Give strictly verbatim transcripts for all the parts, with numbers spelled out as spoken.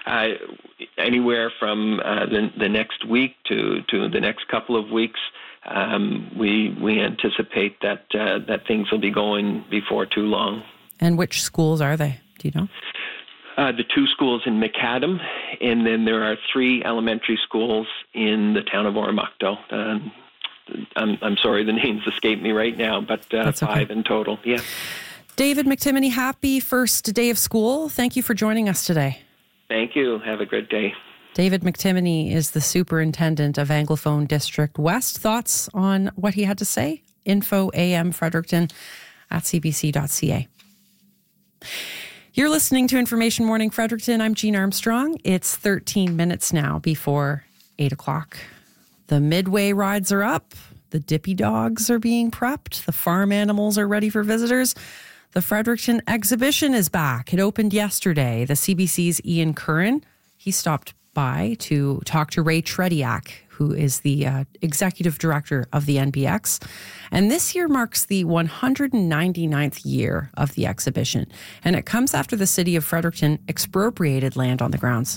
uh, anywhere from uh, the, the next week to, to the next couple of weeks. Um, we we anticipate that uh, that things will be going before too long. And which schools are they? Do you know? Uh, the two schools in Macadam, and then there are three elementary schools in the town of Oromocto. Um, I'm I'm sorry, the names escape me right now, but uh, That's okay. five in total. Yeah. David McTimoney, happy first day of school. Thank you for joining us today. Thank you. Have a great day. David McTimoney is the superintendent of Anglophone District West. Thoughts on what he had to say? Info A M Fredericton at c b c dot c a. You're listening to Information Morning Fredericton. I'm Jean Armstrong. It's thirteen minutes now before eight o'clock. The Midway rides are up. The Dippy Dogs are being prepped. The farm animals are ready for visitors. The Fredericton exhibition is back. It opened yesterday. The C B C's Ian Curran, he stopped by to talk to Ray Trediak, who is the uh, executive director of the N B X. And this year marks the one hundred ninety-ninth year of the exhibition. And it comes after the city of Fredericton expropriated land on the grounds.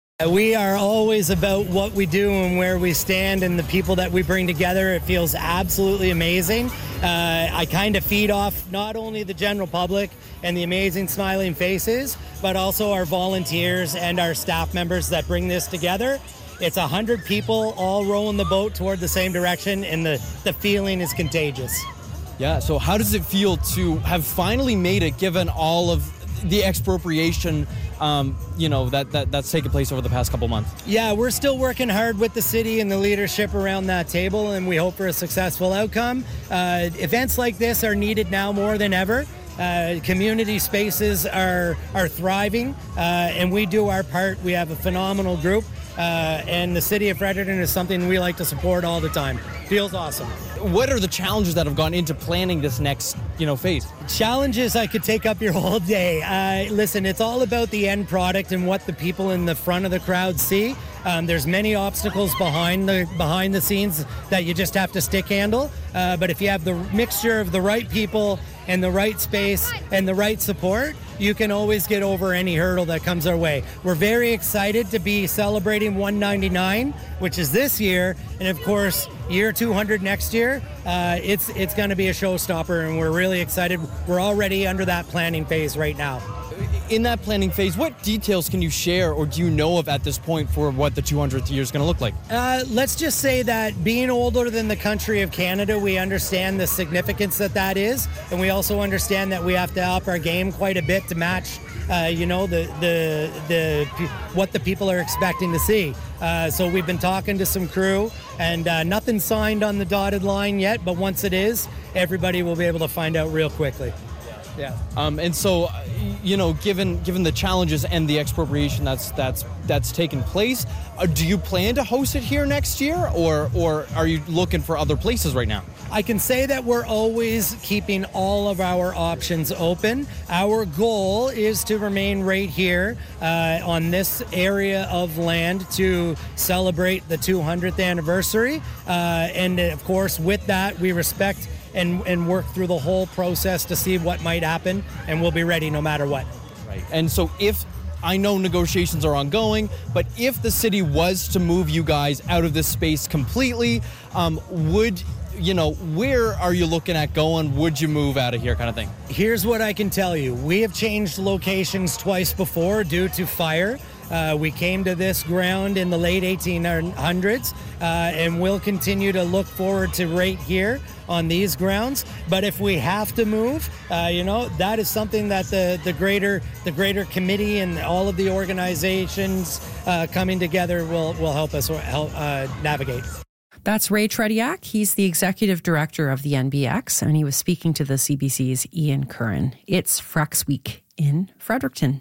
We are always about what we do and where we stand and the people that we bring together. It feels absolutely amazing. Uh, I kind of feed off not only the general public and the amazing smiling faces, but also our volunteers and our staff members that bring this together. It's one hundred people all rowing the boat toward the same direction, and the, the feeling is contagious. Yeah, so how does it feel to have finally made it, given all of the expropriation um, you know, that, that that's taken place over the past couple months? Yeah, we're still working hard with the city and the leadership around that table, and we hope for a successful outcome. Uh, events like this are needed now more than ever. Uh, community spaces are are thriving, uh, and we do our part. We have a phenomenal group, uh, and the city of Fredericton is something we like to support all the time. Feels awesome. What are the challenges that have gone into planning this next, you know, phase? Challenges, I could take up your whole day. Uh, listen, it's all about the end product and what the people in the front of the crowd see. Um, there's many obstacles behind the behind the scenes that you just have to stick handle. Uh, but if you have the mixture of the right people and the right space and the right support, you can always get over any hurdle that comes our way. We're very excited to be celebrating one ninety-nine, which is this year, and of course, year two hundred next year. Uh, it's it's going to be a showstopper, and we're really excited. We're already under that planning phase right now. In that planning phase, what details can you share or do you know of at this point for what the two hundredth year is going to look like? Uh, let's just say that being older than the country of Canada, we understand the significance that that is, and we also understand that we have to up our game quite a bit to match, uh, you know, the the the what the people are expecting to see. Uh, so we've been talking to some crew, and uh, nothing signed on the dotted line yet, but once it is, everybody will be able to find out real quickly. Yeah. Um, and so, you know, given given the challenges and the expropriation that's that's that's taken place, uh, do you plan to host it here next year, or or are you looking for other places right now? I can say that we're always keeping all of our options open. Our goal is to remain right here uh, on this area of land to celebrate the two hundredth anniversary. Uh, and of course, with that, we respect and, and work through the whole process to see what might happen, and we'll be ready no matter what. Right. And so if, I know negotiations are ongoing, but if the city was to move you guys out of this space completely, um, would, you know, where are you looking at going? Would you move out of here, kind of thing? Here's what I can tell you. We have changed locations twice before due to fire. Uh, we came to this ground in the late eighteen hundreds, uh, and we'll continue to look forward to right here on these grounds. But if we have to move, uh, you know, that is something that the, the greater the greater committee and all of the organizations uh, coming together will, will help us help uh, navigate. That's Ray Trediak. He's the executive director of the N B X, and he was speaking to the C B C's Ian Curran. It's Frex Week in Fredericton.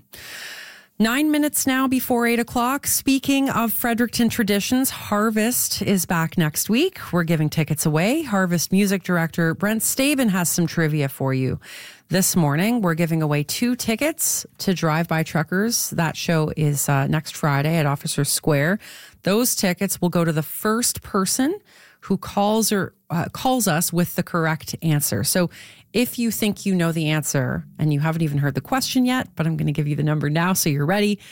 Nine minutes now before eight o'clock. Speaking of Fredericton traditions, Harvest is back next week. We're giving tickets away. Harvest music director Brent Staben has some trivia for you. This morning, we're giving away two tickets to Drive By Truckers. That show is uh, next Friday at Officer Square. Those tickets will go to the first person who calls or uh, calls us with the correct answer. So if you think you know the answer and you haven't even heard the question yet, but I'm going to give you the number now so you're ready,